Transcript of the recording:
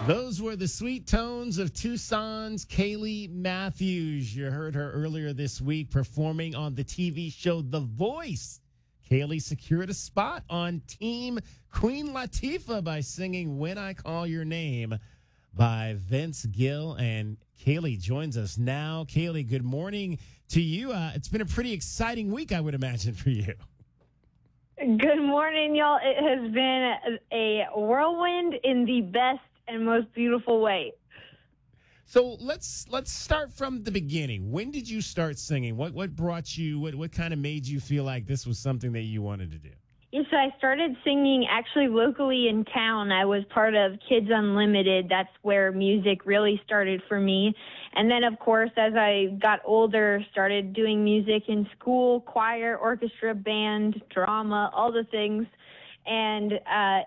Those were the sweet tones of Tucson's Kaylee Matthews. You heard her earlier this week performing on the TV show The Voice. Kaylee secured a spot on Team Queen Latifah by singing When I Call Your Name by Vince Gill. And Kaylee joins us now. Kaylee, good morning to you. It's been a pretty exciting week, I would imagine, for you. Good morning, y'all. It has been a whirlwind in the best and most beautiful way. So let's start from the beginning. When did you start singing? What brought you? What kind of made you feel like this was something that you wanted to do? Yes, so I started singing actually locally in town. I was part of Kids Unlimited. That's where music really started for me. And then, of course, as I got older, started doing music in school, choir, orchestra, band, drama, all the things. And